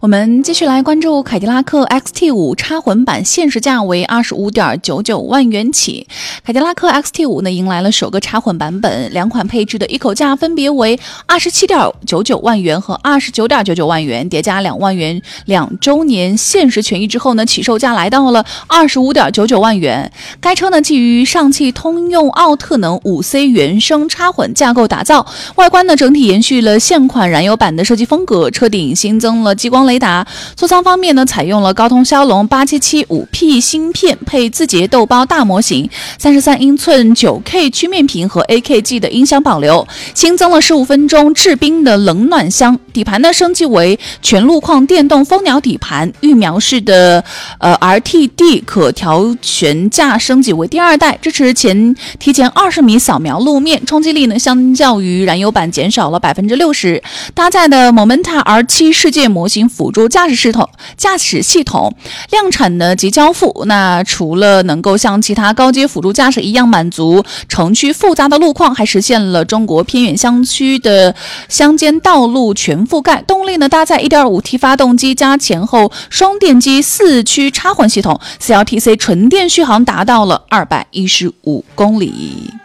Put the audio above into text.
我们继续来关注凯迪拉克 XT5 插混版，限时价为 25.99 万元起。凯迪拉克 XT5 呢迎来了首个插混版本，两款配置的一口价分别为 27.99 万元和 29.99 万元，叠加2万元2周年限时权益之后呢，起售价来到了 25.99 万元。该车呢基于上汽通用奥特能 5C 原生插混架构打造，外观呢整体延续了现款燃油版的设计风格，车顶新增了激光雷达，座舱方面呢，采用了高通骁龙877 5P 芯片，配字节豆包大模型，33英寸 9K 曲面屏和 AKG 的音响保留，新增了15分钟制冰的冷暖箱。底盘呢升级为全路况电动蜂鸟底盘，预描式的RTD 可调悬架升级为第2代，支持提前20米扫描路面，冲击力呢相较于燃油版减少了 60%， 搭载的 Momenta R7 世界模型辅助驾驶系统量产呢及交付。那除了能够像其他高阶辅助驾驶一样满足城区复杂的路况，还实现了中国偏远乡区的乡间道路全覆盖。动力呢搭载 1.5T 发动机加前后双电机4驱插混系统， 4LTC 纯电续航达到了215公里。